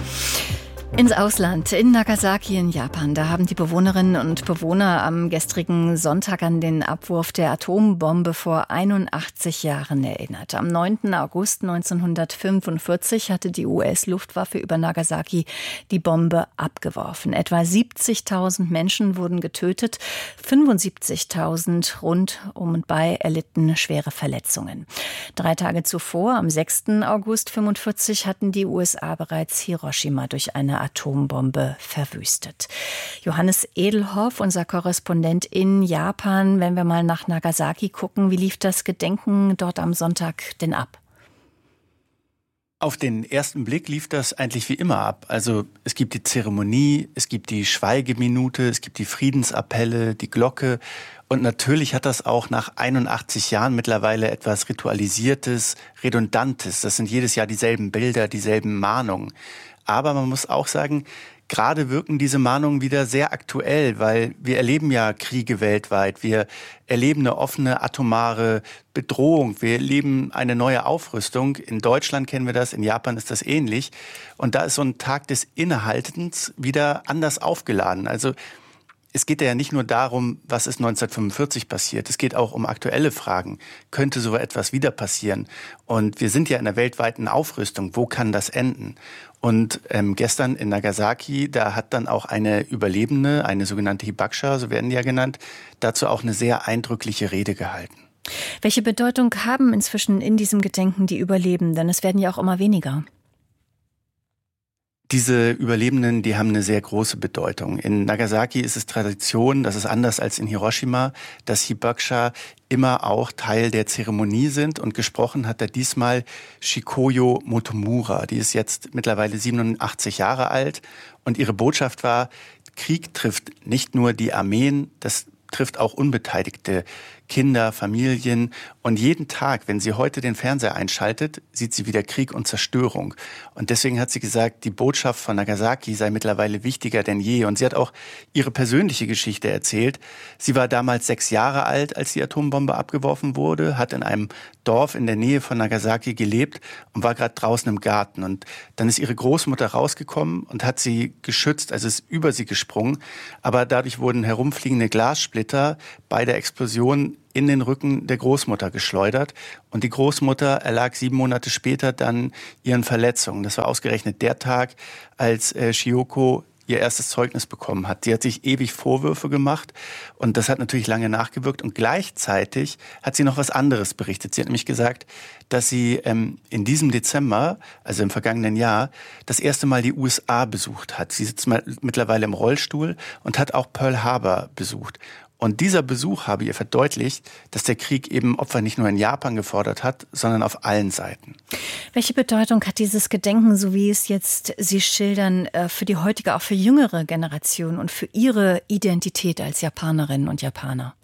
Ins Ausland, in Nagasaki in Japan. Da haben die Bewohnerinnen und Bewohner am gestrigen Sonntag an den Abwurf der Atombombe vor 81 Jahren erinnert. Am 9. August 1945 hatte die US-Luftwaffe über Nagasaki die Bombe abgeworfen. Etwa 70.000 Menschen wurden getötet, 75.000 rund um und bei erlitten schwere Verletzungen. 3 Tage zuvor, am 6. August 1945, hatten die USA bereits Hiroshima durch eine Atombombe verwüstet. Johannes Edelhoff, unser Korrespondent in Japan, wenn wir mal nach Nagasaki gucken, wie lief das Gedenken dort am Sonntag denn ab? Auf den ersten Blick lief das eigentlich wie immer ab. Also es gibt die Zeremonie, es gibt die Schweigeminute, es gibt die Friedensappelle, die Glocke. Und natürlich hat das auch nach 81 Jahren mittlerweile etwas Ritualisiertes, Redundantes. Das sind jedes Jahr dieselben Bilder, dieselben Mahnungen. Aber man muss auch sagen, gerade wirken diese Mahnungen wieder sehr aktuell, weil wir erleben ja Kriege weltweit. Wir erleben eine offene atomare Bedrohung. Wir erleben eine neue Aufrüstung. In Deutschland kennen wir das, in Japan ist das ähnlich. Und da ist so ein Tag des Innehaltens wieder anders aufgeladen. Also es geht ja nicht nur darum, was ist 1945 passiert. Es geht auch um aktuelle Fragen. Könnte so etwas wieder passieren? Und wir sind ja in einer weltweiten Aufrüstung. Wo kann das enden? Und gestern in Nagasaki, da hat dann auch eine Überlebende, eine sogenannte Hibakusha, so werden die ja genannt, dazu auch eine sehr eindrückliche Rede gehalten. Welche Bedeutung haben inzwischen in diesem Gedenken die Überlebenden? Es werden ja auch immer weniger. Diese Überlebenden, die haben eine sehr große Bedeutung. In Nagasaki ist es Tradition, das ist anders als in Hiroshima, dass Hibakusha immer auch Teil der Zeremonie sind. Und gesprochen hat er diesmal Shikoyo Motomura. Die ist jetzt mittlerweile 87 Jahre alt. Und ihre Botschaft war, Krieg trifft nicht nur die Armeen, das trifft auch Unbeteiligte, Kinder, Familien. Und jeden Tag, wenn sie heute den Fernseher einschaltet, sieht sie wieder Krieg und Zerstörung. Und deswegen hat sie gesagt, die Botschaft von Nagasaki sei mittlerweile wichtiger denn je. Und sie hat auch ihre persönliche Geschichte erzählt. Sie war damals 6 Jahre alt, als die Atombombe abgeworfen wurde, hat in einem Dorf in der Nähe von Nagasaki gelebt und war gerade draußen im Garten. Und dann ist ihre Großmutter rausgekommen und hat sie geschützt, also ist über sie gesprungen. Aber dadurch wurden herumfliegende Glassplitter bei der Explosion in den Rücken der Großmutter geschleudert. Und die Großmutter erlag 7 Monate später dann ihren Verletzungen. Das war ausgerechnet der Tag, als Shiyoko ihr erstes Zeugnis bekommen hat. Sie hat sich ewig Vorwürfe gemacht und das hat natürlich lange nachgewirkt. Und gleichzeitig hat sie noch was anderes berichtet. Sie hat nämlich gesagt, dass sie in diesem Dezember, also im vergangenen Jahr, das erste Mal die USA besucht hat. Sie sitzt mittlerweile im Rollstuhl und hat auch Pearl Harbor besucht. Und dieser Besuch habe ihr verdeutlicht, dass der Krieg eben Opfer nicht nur in Japan gefordert hat, sondern auf allen Seiten. Welche Bedeutung hat dieses Gedenken, so wie es jetzt Sie schildern, für die heutige, auch für jüngere Generation und für Ihre Identität als Japanerinnen und Japaner?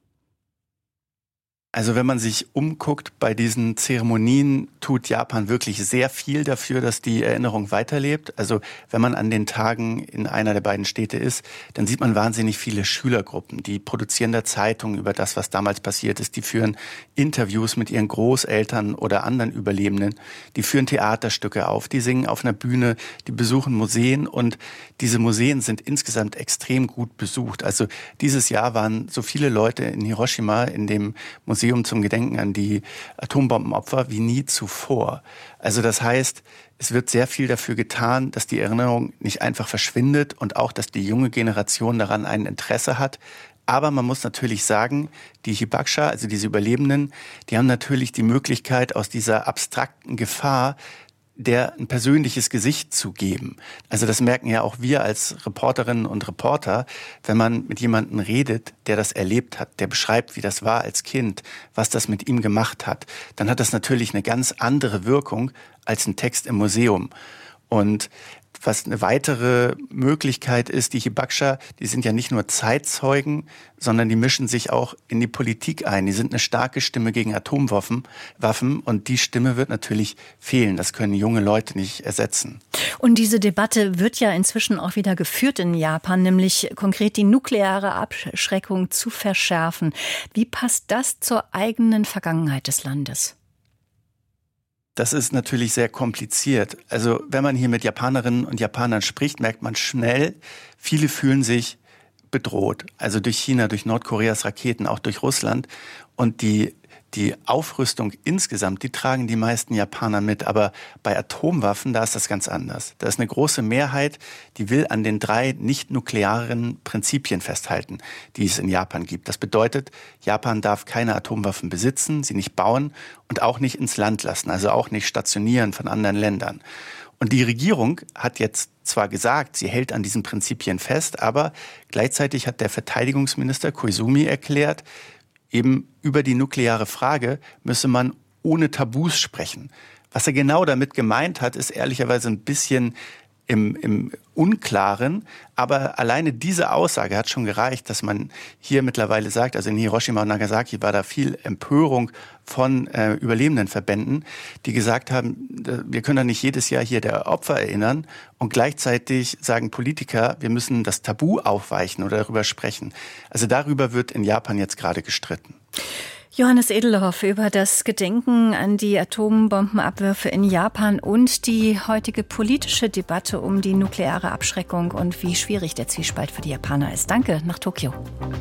Also wenn man sich umguckt bei diesen Zeremonien, tut Japan wirklich sehr viel dafür, dass die Erinnerung weiterlebt. Also wenn man an den Tagen in einer der beiden Städte ist, dann sieht man wahnsinnig viele Schülergruppen, die produzieren da Zeitungen über das, was damals passiert ist. Die führen Interviews mit ihren Großeltern oder anderen Überlebenden. Die führen Theaterstücke auf, die singen auf einer Bühne, die besuchen Museen und diese Museen sind insgesamt extrem gut besucht. Also dieses Jahr waren so viele Leute in Hiroshima in dem Museum zum Gedenken an die Atombombenopfer wie nie zuvor. Also das heißt, es wird sehr viel dafür getan, dass die Erinnerung nicht einfach verschwindet und auch, dass die junge Generation daran ein Interesse hat. Aber man muss natürlich sagen, die Hibakusha, also diese Überlebenden, die haben natürlich die Möglichkeit, aus dieser abstrakten Gefahr der ein persönliches Gesicht zu geben. Also das merken ja auch wir als Reporterinnen und Reporter, wenn man mit jemandem redet, der das erlebt hat, der beschreibt, wie das war als Kind, was das mit ihm gemacht hat, dann hat das natürlich eine ganz andere Wirkung als ein Text im Museum. Und was eine weitere Möglichkeit ist, die Hibakusha, die sind ja nicht nur Zeitzeugen, sondern die mischen sich auch in die Politik ein. Die sind eine starke Stimme gegen Atomwaffen und die Stimme wird natürlich fehlen. Das können junge Leute nicht ersetzen. Und diese Debatte wird ja inzwischen auch wieder geführt in Japan, nämlich konkret die nukleare Abschreckung zu verschärfen. Wie passt das zur eigenen Vergangenheit des Landes? Das ist natürlich sehr kompliziert. Also wenn man hier mit Japanerinnen und Japanern spricht, merkt man schnell, viele fühlen sich bedroht. Also durch China, durch Nordkoreas Raketen, auch durch Russland. Und die Aufrüstung insgesamt, die tragen die meisten Japaner mit. Aber bei Atomwaffen, da ist das ganz anders. Da ist eine große Mehrheit, die will an den 3 nicht-nuklearen Prinzipien festhalten, die es in Japan gibt. Das bedeutet, Japan darf keine Atomwaffen besitzen, sie nicht bauen und auch nicht ins Land lassen, also auch nicht stationieren von anderen Ländern. Und die Regierung hat jetzt zwar gesagt, sie hält an diesen Prinzipien fest, aber gleichzeitig hat der Verteidigungsminister Koizumi erklärt, eben über die nukleare Frage müsse man ohne Tabus sprechen. Was er genau damit gemeint hat, ist ehrlicherweise ein bisschen im Unklaren. Aber alleine diese Aussage hat schon gereicht, dass man hier mittlerweile sagt, also in Hiroshima und Nagasaki war da viel Empörung von Überlebendenverbänden, die gesagt haben, wir können da nicht jedes Jahr hier der Opfer erinnern. Und gleichzeitig sagen Politiker, wir müssen das Tabu aufweichen oder darüber sprechen. Also darüber wird in Japan jetzt gerade gestritten. Johannes Edelhoff über das Gedenken an die Atombombenabwürfe in Japan und die heutige politische Debatte um die nukleare Abschreckung und wie schwierig der Zwiespalt für die Japaner ist. Danke, nach Tokio.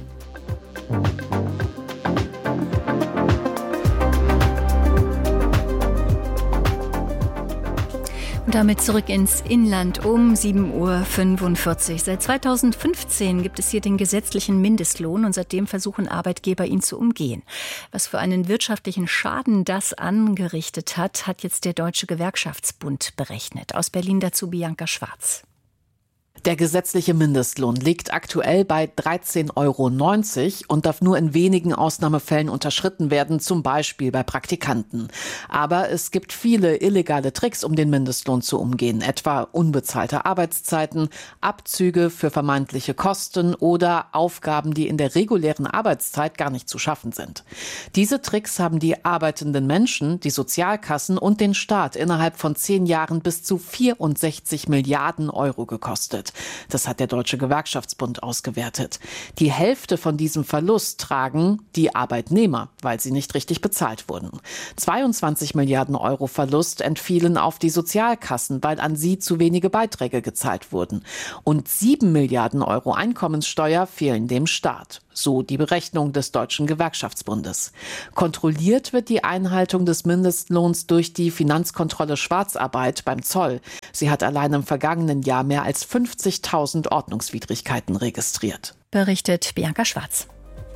Und damit zurück ins Inland um 7:45 Uhr. Seit 2015 gibt es hier den gesetzlichen Mindestlohn und seitdem versuchen Arbeitgeber, ihn zu umgehen. Was für einen wirtschaftlichen Schaden das angerichtet hat, hat jetzt der Deutsche Gewerkschaftsbund berechnet. Aus Berlin dazu Bianca Schwarz. Der gesetzliche Mindestlohn liegt aktuell bei 13,90 € und darf nur in wenigen Ausnahmefällen unterschritten werden, zum Beispiel bei Praktikanten. Aber es gibt viele illegale Tricks, um den Mindestlohn zu umgehen, etwa unbezahlte Arbeitszeiten, Abzüge für vermeintliche Kosten oder Aufgaben, die in der regulären Arbeitszeit gar nicht zu schaffen sind. Diese Tricks haben die arbeitenden Menschen, die Sozialkassen und den Staat innerhalb von 10 Jahren bis zu 64 Milliarden € gekostet. Das hat der Deutsche Gewerkschaftsbund ausgewertet. Die Hälfte von diesem Verlust tragen die Arbeitnehmer, weil sie nicht richtig bezahlt wurden. 22 Milliarden € Verlust entfielen auf die Sozialkassen, weil an sie zu wenige Beiträge gezahlt wurden. Und 7 Milliarden € Einkommenssteuer fehlen dem Staat. So die Berechnung des Deutschen Gewerkschaftsbundes. Kontrolliert wird die Einhaltung des Mindestlohns durch die Finanzkontrolle Schwarzarbeit beim Zoll. Sie hat allein im vergangenen Jahr mehr als 50.000 Ordnungswidrigkeiten registriert. Berichtet Bianca Schwarz.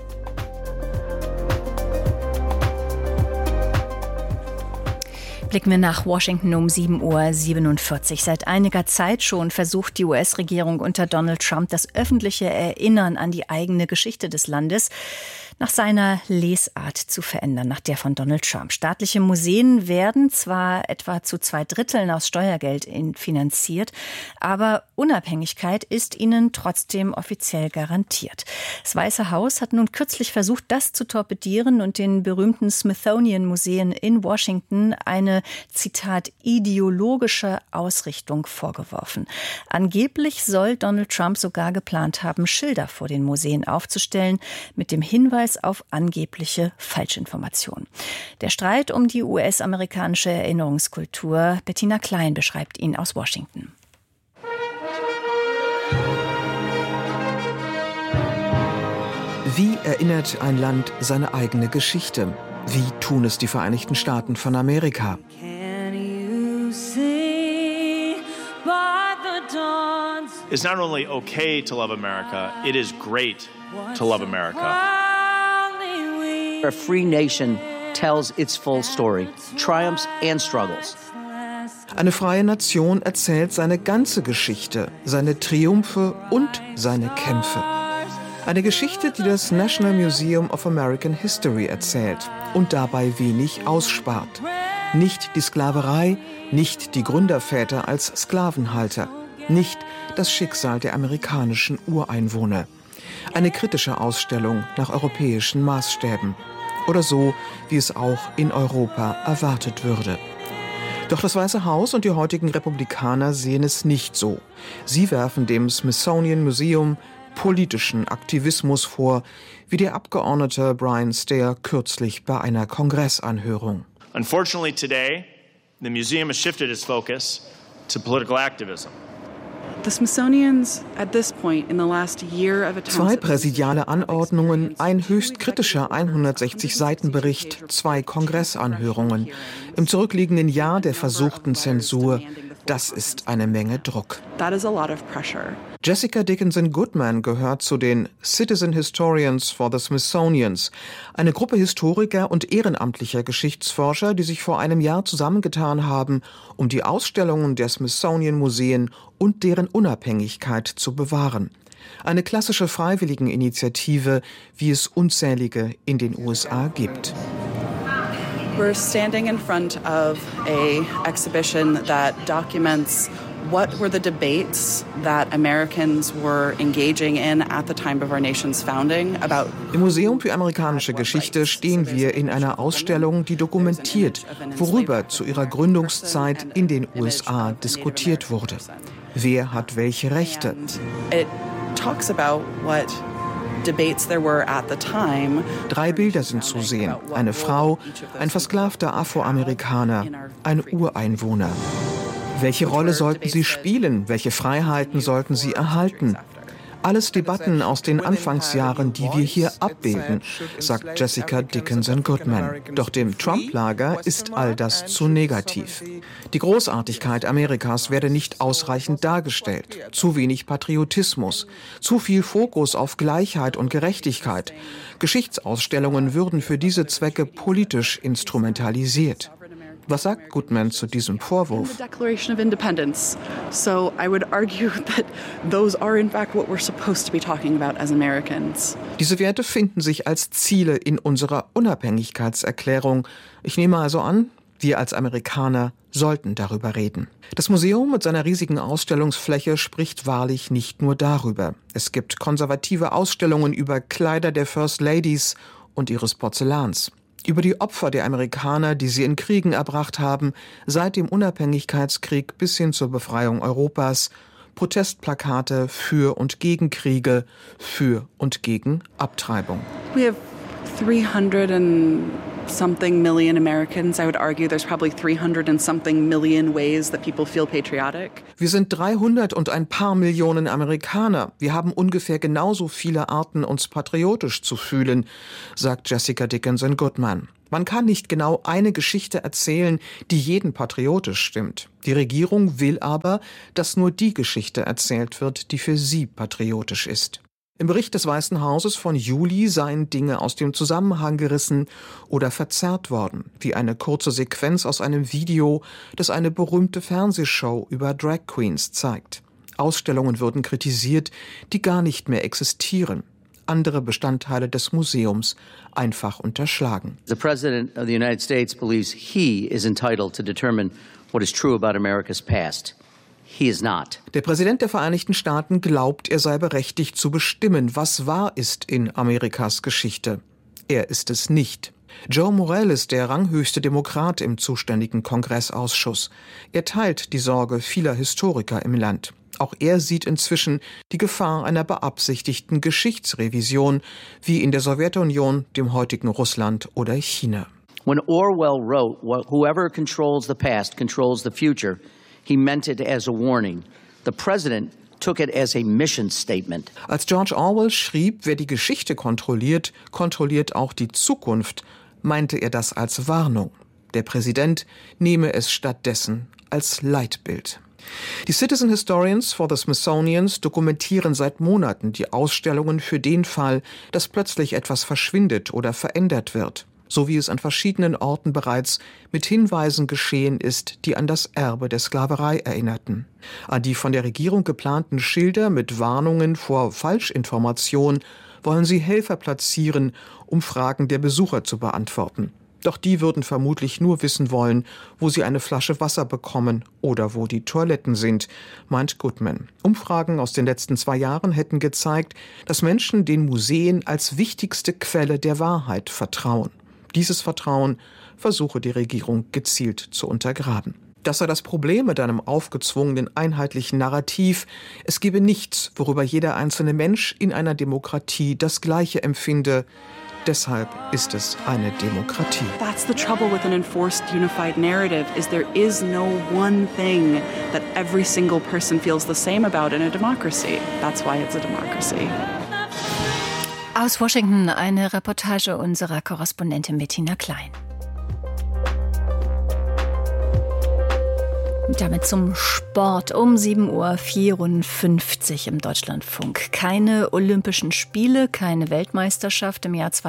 Blicken wir nach Washington um 7:47 Uhr. Seit einiger Zeit schon versucht die US-Regierung unter Donald Trump das öffentliche Erinnern an die eigene Geschichte des Landes nach seiner Lesart zu verändern, nach der von Donald Trump. Staatliche Museen werden zwar etwa zu 2/3 aus Steuergeld finanziert, aber Unabhängigkeit ist ihnen trotzdem offiziell garantiert. Das Weiße Haus hat nun kürzlich versucht, das zu torpedieren und den berühmten Smithsonian-Museen in Washington eine, Zitat, ideologische Ausrichtung vorgeworfen. Angeblich soll Donald Trump sogar geplant haben, Schilder vor den Museen aufzustellen mit dem Hinweis auf angebliche Falschinformationen. Der Streit um die US-amerikanische Erinnerungskultur, Bettina Klein beschreibt ihn aus Washington. Wie erinnert ein Land seine eigene Geschichte? Wie tun es die Vereinigten Staaten von Amerika? It's not only okay to love America, it is great to love America. A free nation tells its full story, triumphs and struggles. Eine freie Nation erzählt seine ganze Geschichte, seine Triumphe und seine Kämpfe. Eine Geschichte, die das National Museum of American History erzählt und dabei wenig ausspart. Nicht die Sklaverei, nicht die Gründerväter als Sklavenhalter, nicht das Schicksal der amerikanischen Ureinwohner. Eine kritische Ausstellung nach europäischen Maßstäben. Oder so, wie es auch in Europa erwartet würde. Doch das Weiße Haus und die heutigen Republikaner sehen es nicht so. Sie werfen dem Smithsonian Museum politischen Aktivismus vor, wie der Abgeordnete Brian Steyer kürzlich bei einer Kongressanhörung. Unfortunately today, The museum has shifted its focus to political activism. The Smithsonian's at this point in the last year of a 2 präsidiale Anordnungen, ein höchst kritischer 160-Seiten-Bericht, 2 Kongressanhörungen. Im zurückliegenden Jahr der versuchten Zensur. Das ist eine Menge Druck. That is a lot of pressure. Jessica Dickinson Goodman gehört zu den Citizen Historians for the Smithsonians, eine Gruppe Historiker und ehrenamtlicher Geschichtsforscher, die sich vor einem Jahr zusammengetan haben, um die Ausstellungen der Smithsonian-Museen und deren Unabhängigkeit zu bewahren. Eine klassische Freiwilligeninitiative, wie es unzählige in den USA gibt. We're standing in front of a exhibition that documents what were the debates that Americans were engaging in at the time of our nation's founding about. Im Museum für amerikanische Geschichte stehen wir in einer Ausstellung, die dokumentiert, worüber zu ihrer Gründungszeit in den USA diskutiert wurde. Wer hat welche Rechte? It talks about what debates there were at the time. 3 Bilder sind zu sehen. Eine Frau, ein versklavter Afroamerikaner, ein Ureinwohner. Welche Rolle sollten sie spielen? Welche Freiheiten sollten sie erhalten? Alles Debatten aus den Anfangsjahren, die wir hier abbilden, sagt Jessica Dickinson Goodman. Doch dem Trump-Lager ist all das zu negativ. Die Großartigkeit Amerikas werde nicht ausreichend dargestellt. Zu wenig Patriotismus, zu viel Fokus auf Gleichheit und Gerechtigkeit. Geschichtsausstellungen würden für diese Zwecke politisch instrumentalisiert. Was sagt Goodman zu diesem Vorwurf? The Declaration of Independence. So I would argue that those are in fact what we're supposed to be talking about as Americans. Diese Werte finden sich als Ziele in unserer Unabhängigkeitserklärung. Ich nehme also an, wir als Amerikaner sollten darüber reden. Das Museum mit seiner riesigen Ausstellungsfläche spricht wahrlich nicht nur darüber. Es gibt konservative Ausstellungen über Kleider der First Ladies und ihres Porzellans. Über die Opfer der Amerikaner, die sie in Kriegen erbracht haben, seit dem Unabhängigkeitskrieg bis hin zur Befreiung Europas, Protestplakate für und gegen Kriege, für und gegen Abtreibung. We have 300 and something million Americans. I would argue there's probably 300 and something million ways that people feel patriotic. Wir sind 300 und ein paar Millionen Amerikaner. Wir haben ungefähr genauso viele Arten, uns patriotisch zu fühlen, sagt Jessica Dickinson Goodman. Man kann nicht genau eine Geschichte erzählen, die jeden patriotisch stimmt. Die Regierung will aber, dass nur die Geschichte erzählt wird, die für sie patriotisch ist. Im Bericht des Weißen Hauses von Juli seien Dinge aus dem Zusammenhang gerissen oder verzerrt worden, wie eine kurze Sequenz aus einem Video, das eine berühmte Fernsehshow über Drag Queens zeigt. Ausstellungen würden kritisiert, die gar nicht mehr existieren. Andere Bestandteile des Museums einfach unterschlagen. The President of the United States believes he is entitled to determine what is true about America's past. He is not. Der Präsident der Vereinigten Staaten glaubt, er sei berechtigt zu bestimmen, was wahr ist in Amerikas Geschichte. Er ist es nicht. Joe Morell ist der ranghöchste Demokrat im zuständigen Kongressausschuss. Er teilt die Sorge vieler Historiker im Land. Auch er sieht inzwischen die Gefahr einer beabsichtigten Geschichtsrevision, wie in der Sowjetunion, dem heutigen Russland oder China. When Orwell wrote, "Whoever controls the past controls the future," he meant it as a warning. The president took it as a mission statement. Als George Orwell schrieb, wer die Geschichte kontrolliert, kontrolliert auch die Zukunft, meinte er das als Warnung. Der Präsident nehme es stattdessen als Leitbild. Die Citizen Historians for the Smithsonians dokumentieren seit Monaten die Ausstellungen für den Fall, dass plötzlich etwas verschwindet oder verändert wird. So wie es an verschiedenen Orten bereits mit Hinweisen geschehen ist, die an das Erbe der Sklaverei erinnerten. An die von der Regierung geplanten Schilder mit Warnungen vor Falschinformation wollen sie Helfer platzieren, um Fragen der Besucher zu beantworten. Doch die würden vermutlich nur wissen wollen, wo sie eine Flasche Wasser bekommen oder wo die Toiletten sind, meint Goodman. Umfragen aus den letzten 2 Jahren hätten gezeigt, dass Menschen den Museen als wichtigste Quelle der Wahrheit vertrauen. Dieses Vertrauen versuche die Regierung gezielt zu untergraben. Das sei das Problem mit einem aufgezwungenen einheitlichen Narrativ. Es gebe nichts, worüber jeder einzelne Mensch in einer Demokratie das Gleiche empfinde. deshalb ist es eine Demokratie. That's the trouble with an enforced unified narrative, is there is no one thing that every single person feels the same about in a democracy. That's why it's a democracy. Aus Washington eine Reportage unserer Korrespondentin Bettina Klein. Damit zum Sport um 7:54 Uhr im Deutschlandfunk. Keine Olympischen Spiele, keine Weltmeisterschaft im Jahr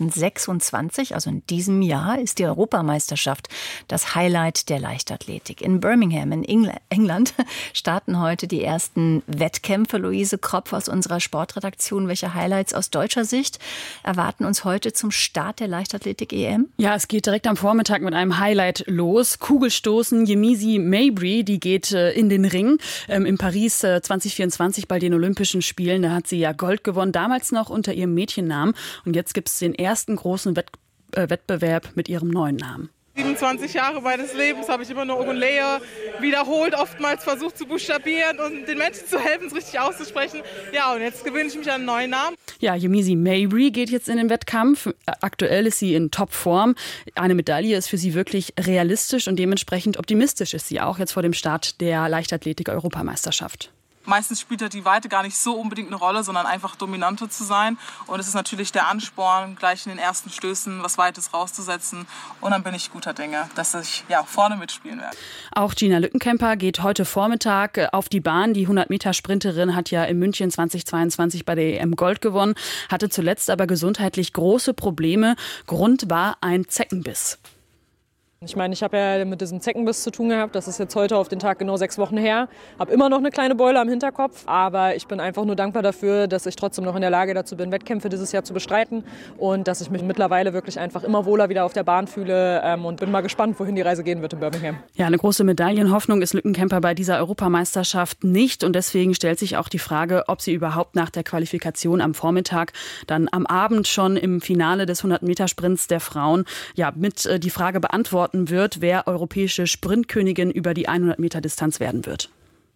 2026. Also in diesem Jahr ist die Europameisterschaft das Highlight der Leichtathletik. In Birmingham in England starten heute die ersten Wettkämpfe. Luise Kropf aus unserer Sportredaktion. Welche Highlights aus deutscher Sicht erwarten uns heute zum Start der Leichtathletik-EM? Ja, es geht direkt am Vormittag mit einem Highlight los. Kugelstoßen, Yemisi Mabry, die geht in den Ring in Paris 2024 bei den Olympischen Spielen. Da hat sie ja Gold gewonnen, damals noch unter ihrem Mädchennamen. Und jetzt gibt es den ersten großen Wettbewerb mit ihrem neuen Namen. 27 Jahre meines Lebens habe ich immer nur Ogunleye wiederholt, oftmals versucht zu buchstabieren und den Menschen zu helfen, es richtig auszusprechen. Ja, und jetzt gewöhne ich mich an einen neuen Namen. Ja, Yemisi Mabry geht jetzt in den Wettkampf. Aktuell ist sie in Topform. Eine Medaille ist für sie wirklich realistisch und dementsprechend optimistisch ist sie auch jetzt vor dem Start der Leichtathletik-Europameisterschaft. Meistens spielt ja die Weite gar nicht so unbedingt eine Rolle, sondern einfach dominanter zu sein. Und es ist natürlich der Ansporn, gleich in den ersten Stößen was Weites rauszusetzen. Und dann bin ich guter Dinge, dass ich vorne mitspielen werde. Auch Gina Lückenkämper geht heute Vormittag auf die Bahn. Die 100-Meter-Sprinterin hat ja in München 2022 bei der EM Gold gewonnen, hatte zuletzt aber gesundheitlich große Probleme. Grund war ein Zeckenbiss. Ich meine, ich habe ja mit diesem Zeckenbiss zu tun gehabt. Das ist jetzt heute auf den Tag genau 6 Wochen her. Habe immer noch eine kleine Beule am Hinterkopf. Aber ich bin einfach nur dankbar dafür, dass ich trotzdem noch in der Lage dazu bin, Wettkämpfe dieses Jahr zu bestreiten. Und dass ich mich mittlerweile wirklich einfach immer wohler wieder auf der Bahn fühle. Und bin mal gespannt, wohin die Reise gehen wird in Birmingham. Ja, eine große Medaillenhoffnung ist Lückenkämper bei dieser Europameisterschaft nicht. Und deswegen stellt sich auch die Frage, ob sie überhaupt nach der Qualifikation am Vormittag, dann am Abend schon im Finale des 100-Meter-Sprints der Frauen, mit die Frage beantworten wird, wer europäische Sprintkönigin über die 100-Meter-Distanz werden wird.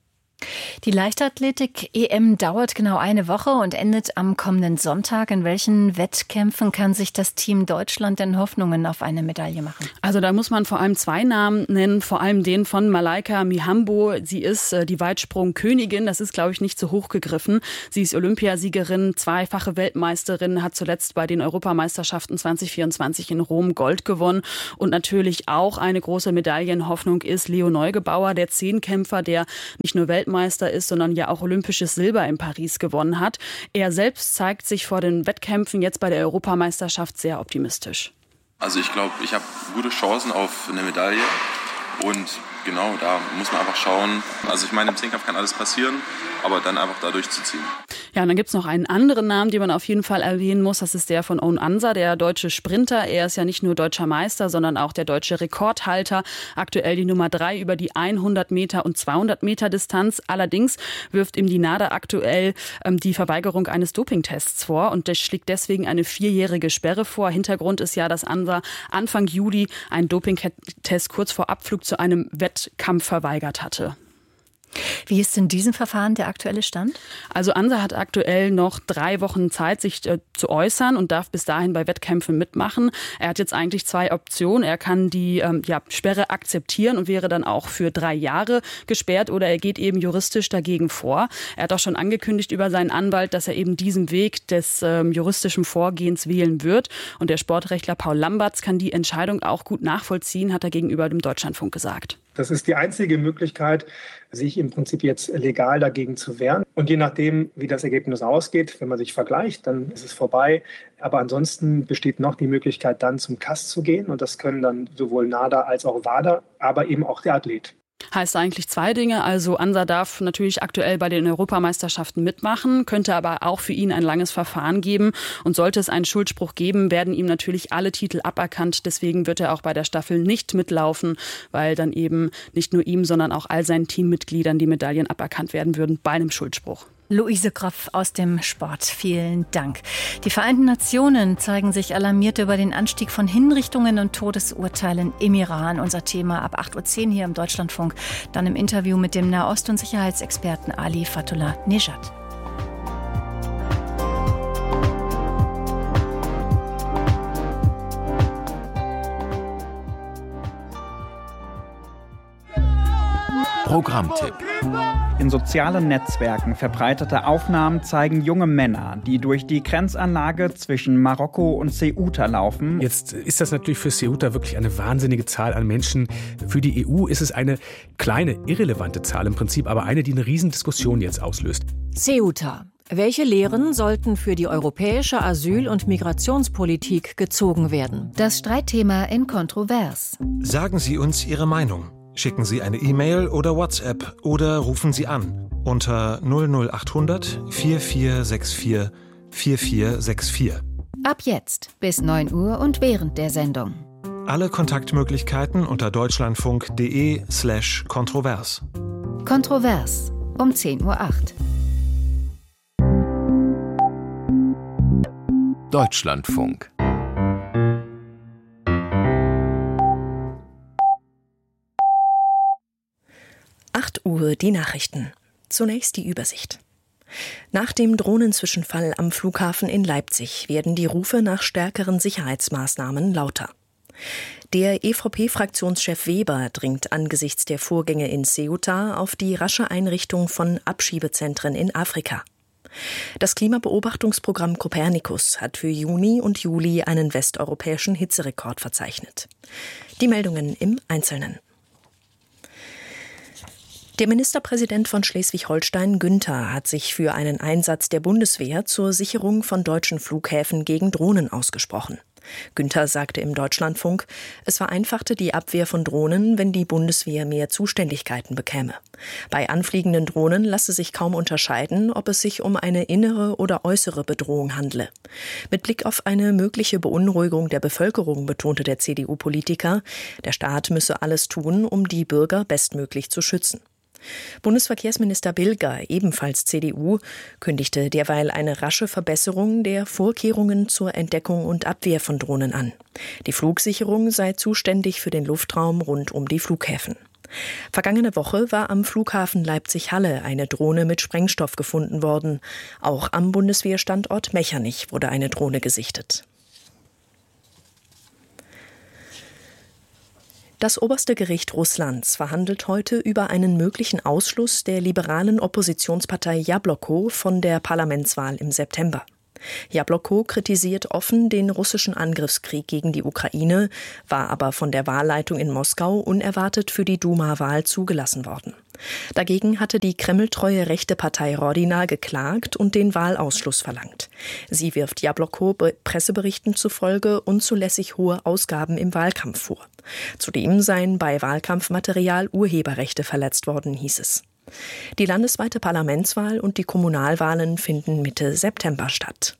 Die Leichtathletik-EM dauert genau eine Woche und endet am kommenden Sonntag. In welchen Wettkämpfen kann sich das Team Deutschland denn Hoffnungen auf eine Medaille machen? Also da muss man vor allem 2 Namen nennen, vor allem den von Malaika Mihambo. Sie ist die Weitsprungkönigin, das ist, glaube ich, nicht zu hoch gegriffen. Sie ist Olympiasiegerin, 2-fache Weltmeisterin, hat zuletzt bei den Europameisterschaften 2024 in Rom Gold gewonnen. Und natürlich auch eine große Medaillenhoffnung ist Leo Neugebauer, der Zehnkämpfer, der nicht nur Weltmeister ist, sondern ja auch olympisches Silber in Paris gewonnen hat. Er selbst zeigt sich vor den Wettkämpfen jetzt bei der Europameisterschaft sehr optimistisch. Also ich glaube, ich habe gute Chancen auf eine Medaille und genau, da muss man einfach schauen. Also ich meine, im Zehnkampf kann alles passieren, aber dann einfach da durchzuziehen. Ja, und dann gibt es noch einen anderen Namen, den man auf jeden Fall erwähnen muss. Das ist der von Owen Ansa, der deutsche Sprinter. Er ist ja nicht nur deutscher Meister, sondern auch der deutsche Rekordhalter. Aktuell die Nummer 3 über die 100 Meter und 200 Meter Distanz. Allerdings wirft ihm die NADA aktuell die Verweigerung eines Dopingtests vor. Und das schlägt deswegen eine 4-jährige Sperre vor. Hintergrund ist ja, dass Ansa Anfang Juli einen Dopingtest kurz vor Abflug zu einem Wettkampf verweigert hatte. Wie ist in diesem Verfahren der aktuelle Stand? Also Ansa hat aktuell noch 3 Wochen Zeit, sich zu äußern und darf bis dahin bei Wettkämpfen mitmachen. Er hat jetzt eigentlich 2 Optionen. Er kann die Sperre akzeptieren und wäre dann auch für 3 Jahre gesperrt oder er geht eben juristisch dagegen vor. Er hat auch schon angekündigt über seinen Anwalt, dass er eben diesen Weg des juristischen Vorgehens wählen wird. Und der Sportrechtler Paul Lamberts kann die Entscheidung auch gut nachvollziehen, hat er gegenüber dem Deutschlandfunk gesagt. Das ist die einzige Möglichkeit, sich im Prinzip jetzt legal dagegen zu wehren. Und je nachdem, wie das Ergebnis ausgeht, wenn man sich vergleicht, dann ist es vorbei. Aber ansonsten besteht noch die Möglichkeit, dann zum KAS zu gehen. Und das können dann sowohl NADA als auch WADA, aber eben auch der Athlet. Heißt eigentlich 2 Dinge. Also Ansa darf natürlich aktuell bei den Europameisterschaften mitmachen, könnte aber auch für ihn ein langes Verfahren geben. Und sollte es einen Schuldspruch geben, werden ihm natürlich alle Titel aberkannt. Deswegen wird er auch bei der Staffel nicht mitlaufen, weil dann eben nicht nur ihm, sondern auch all seinen Teammitgliedern die Medaillen aberkannt werden würden bei einem Schuldspruch. Luise Kropf aus dem Sport. Vielen Dank. Die Vereinten Nationen zeigen sich alarmiert über den Anstieg von Hinrichtungen und Todesurteilen im Iran. Unser Thema ab 8:10 Uhr hier im Deutschlandfunk. Dann im Interview mit dem Nahost- und Sicherheitsexperten Ali Fatullah Nejad. Programmtipp. In sozialen Netzwerken verbreitete Aufnahmen zeigen junge Männer, die durch die Grenzanlage zwischen Marokko und Ceuta laufen. Jetzt ist das natürlich für Ceuta wirklich eine wahnsinnige Zahl an Menschen. Für die EU ist es eine kleine, irrelevante Zahl im Prinzip, aber eine, die eine Riesendiskussion jetzt auslöst. Ceuta. Welche Lehren sollten für die europäische Asyl- und Migrationspolitik gezogen werden? Das Streitthema in Kontrovers. Sagen Sie uns Ihre Meinung. Schicken Sie eine E-Mail oder WhatsApp oder rufen Sie an unter 00800 4464 4464. Ab jetzt bis 9 Uhr und während der Sendung. Alle Kontaktmöglichkeiten unter deutschlandfunk.de/kontrovers. Kontrovers um 10:08 Uhr. Deutschlandfunk. Uhr die Nachrichten. Zunächst die Übersicht. Nach dem Drohnenzwischenfall am Flughafen in Leipzig werden die Rufe nach stärkeren Sicherheitsmaßnahmen lauter. Der EVP-Fraktionschef Weber dringt angesichts der Vorgänge in Ceuta auf die rasche Einrichtung von Abschiebezentren in Afrika. Das Klimabeobachtungsprogramm Copernicus hat für Juni und Juli einen westeuropäischen Hitzerekord verzeichnet. Die Meldungen im Einzelnen. Der Ministerpräsident von Schleswig-Holstein, Günther, hat sich für einen Einsatz der Bundeswehr zur Sicherung von deutschen Flughäfen gegen Drohnen ausgesprochen. Günther sagte im Deutschlandfunk, es vereinfachte die Abwehr von Drohnen, wenn die Bundeswehr mehr Zuständigkeiten bekäme. Bei anfliegenden Drohnen lasse sich kaum unterscheiden, ob es sich um eine innere oder äußere Bedrohung handle. Mit Blick auf eine mögliche Beunruhigung der Bevölkerung betonte der CDU-Politiker, der Staat müsse alles tun, um die Bürger bestmöglich zu schützen. Bundesverkehrsminister Bilger, ebenfalls CDU, kündigte derweil eine rasche Verbesserung der Vorkehrungen zur Entdeckung und Abwehr von Drohnen an. Die Flugsicherung sei zuständig für den Luftraum rund um die Flughäfen. Vergangene Woche war am Flughafen Leipzig-Halle eine Drohne mit Sprengstoff gefunden worden. Auch am Bundeswehrstandort Mechernich wurde eine Drohne gesichtet. Das oberste Gericht Russlands verhandelt heute über einen möglichen Ausschluss der liberalen Oppositionspartei Jabloko von der Parlamentswahl im September. Jabloko kritisiert offen den russischen Angriffskrieg gegen die Ukraine, war aber von der Wahlleitung in Moskau unerwartet für die Duma-Wahl zugelassen worden. Dagegen hatte die kremltreue rechte Partei Rodina geklagt und den Wahlausschluss verlangt. Sie wirft Jabloko Presseberichten zufolge unzulässig hohe Ausgaben im Wahlkampf vor. Zudem seien bei Wahlkampfmaterial Urheberrechte verletzt worden, hieß es. Die landesweite Parlamentswahl und die Kommunalwahlen finden Mitte September statt.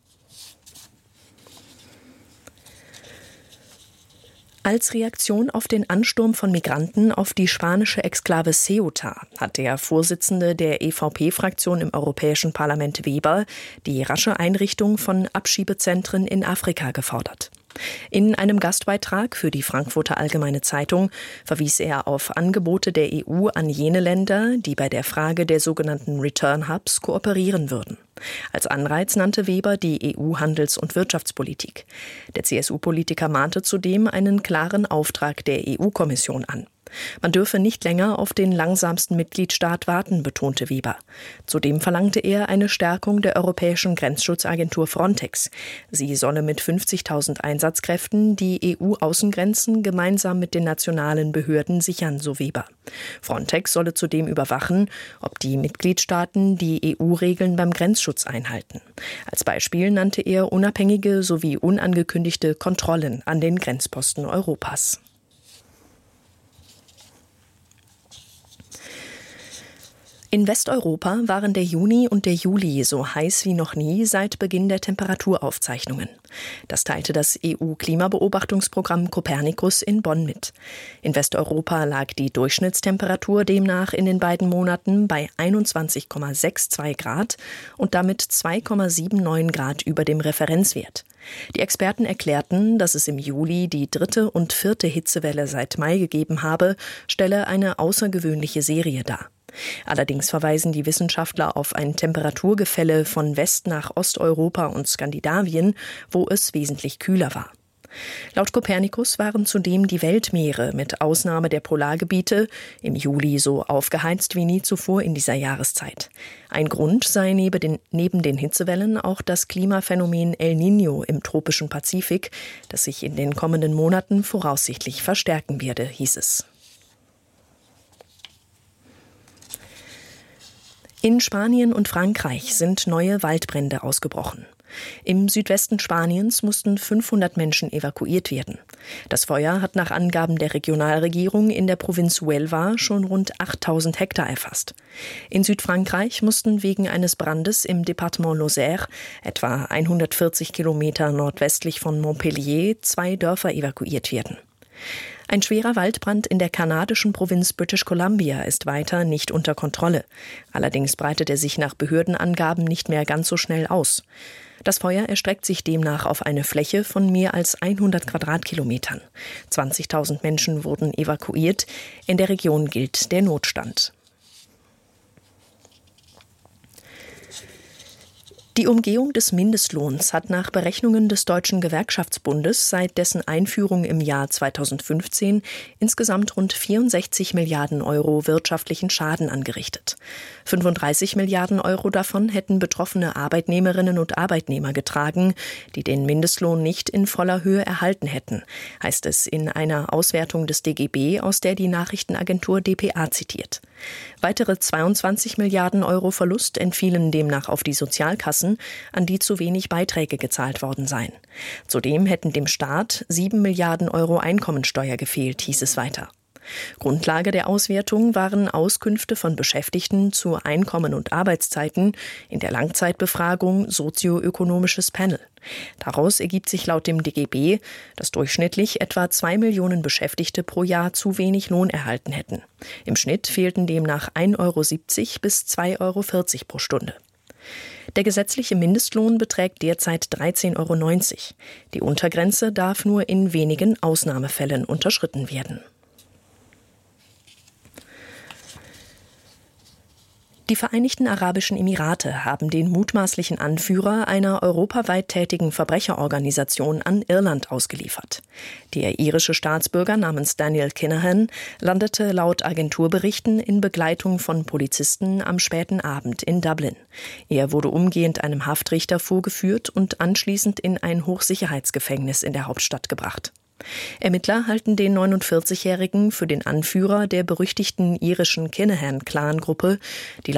Als Reaktion auf den Ansturm von Migranten auf die spanische Exklave Ceuta hat der Vorsitzende der EVP-Fraktion im Europäischen Parlament Weber die rasche Einrichtung von Abschiebezentren in Afrika gefordert. In einem Gastbeitrag für die Frankfurter Allgemeine Zeitung verwies er auf Angebote der EU an jene Länder, die bei der Frage der sogenannten Return Hubs kooperieren würden. Als Anreiz nannte Weber die EU-Handels- und Wirtschaftspolitik. Der CSU-Politiker mahnte zudem einen klaren Auftrag der EU-Kommission an. Man dürfe nicht länger auf den langsamsten Mitgliedstaat warten, betonte Weber. Zudem verlangte er eine Stärkung der europäischen Grenzschutzagentur Frontex. Sie solle mit 50.000 Einsatzkräften die EU-Außengrenzen gemeinsam mit den nationalen Behörden sichern, so Weber. Frontex solle zudem überwachen, ob die Mitgliedstaaten die EU-Regeln beim Grenzschutz einhalten. Als Beispiel nannte er unabhängige sowie unangekündigte Kontrollen an den Grenzposten Europas. In Westeuropa waren der Juni und der Juli so heiß wie noch nie seit Beginn der Temperaturaufzeichnungen. Das teilte das EU-Klimabeobachtungsprogramm Copernicus in Bonn mit. In Westeuropa lag die Durchschnittstemperatur demnach in den beiden Monaten bei 21,62 Grad und damit 2,79 Grad über dem Referenzwert. Die Experten erklärten, dass es im Juli die 3. und 4. Hitzewelle seit Mai gegeben habe, stelle eine außergewöhnliche Serie dar. Allerdings verweisen die Wissenschaftler auf ein Temperaturgefälle von West nach Osteuropa und Skandinavien, wo es wesentlich kühler war. Laut Copernicus waren zudem die Weltmeere mit Ausnahme der Polargebiete im Juli so aufgeheizt wie nie zuvor in dieser Jahreszeit. Ein Grund sei neben den Hitzewellen auch das Klimaphänomen El Niño im tropischen Pazifik, das sich in den kommenden Monaten voraussichtlich verstärken werde, hieß es. In Spanien und Frankreich sind neue Waldbrände ausgebrochen. Im Südwesten Spaniens mussten 500 Menschen evakuiert werden. Das Feuer hat nach Angaben der Regionalregierung in der Provinz Huelva schon rund 8000 Hektar erfasst. In Südfrankreich mussten wegen eines Brandes im Departement Lozère, etwa 140 Kilometer nordwestlich von Montpellier, 2 Dörfer evakuiert werden. Ein schwerer Waldbrand in der kanadischen Provinz British Columbia ist weiter nicht unter Kontrolle. Allerdings breitet er sich nach Behördenangaben nicht mehr ganz so schnell aus. Das Feuer erstreckt sich demnach auf eine Fläche von mehr als 100 Quadratkilometern. 20.000 Menschen wurden evakuiert. In der Region gilt der Notstand. Die Umgehung des Mindestlohns hat nach Berechnungen des Deutschen Gewerkschaftsbundes seit dessen Einführung im Jahr 2015 insgesamt rund 64 Milliarden Euro wirtschaftlichen Schaden angerichtet. 35 Milliarden Euro davon hätten betroffene Arbeitnehmerinnen und Arbeitnehmer getragen, die den Mindestlohn nicht in voller Höhe erhalten hätten, heißt es in einer Auswertung des DGB, aus der die Nachrichtenagentur dpa zitiert. Weitere 22 Milliarden Euro Verlust entfielen demnach auf die Sozialkassen, an die zu wenig Beiträge gezahlt worden seien. Zudem hätten dem Staat 7 Milliarden Euro Einkommensteuer gefehlt, hieß es weiter. Grundlage der Auswertung waren Auskünfte von Beschäftigten zu Einkommen und Arbeitszeiten in der Langzeitbefragung Sozioökonomisches Panel. Daraus ergibt sich laut dem DGB, dass durchschnittlich etwa 2 Millionen Beschäftigte pro Jahr zu wenig Lohn erhalten hätten. Im Schnitt fehlten demnach 1,70 Euro bis 2,40 Euro pro Stunde. Der gesetzliche Mindestlohn beträgt derzeit 13,90 Euro. Die Untergrenze darf nur in wenigen Ausnahmefällen unterschritten werden. Die Vereinigten Arabischen Emirate haben den mutmaßlichen Anführer einer europaweit tätigen Verbrecherorganisation an Irland ausgeliefert. Der irische Staatsbürger namens Daniel Kinahan landete laut Agenturberichten in Begleitung von Polizisten am späten Abend in Dublin. Er wurde umgehend einem Haftrichter vorgeführt und anschließend in ein Hochsicherheitsgefängnis in der Hauptstadt gebracht. Ermittler halten den 49-Jährigen für den Anführer der berüchtigten irischen Kinahan-Clan-Gruppe, die